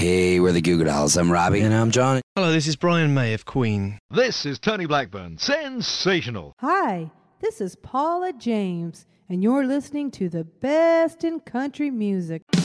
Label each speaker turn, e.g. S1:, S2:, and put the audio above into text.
S1: Hey, we're the Goo Goo Dolls. I'm Robbie.
S2: And I'm Johnny.
S3: Hello, this is Brian May of Queen.
S4: This is Tony Blackburn. Sensational.
S5: Hi, this is Paula James, and you're listening to the best in country music.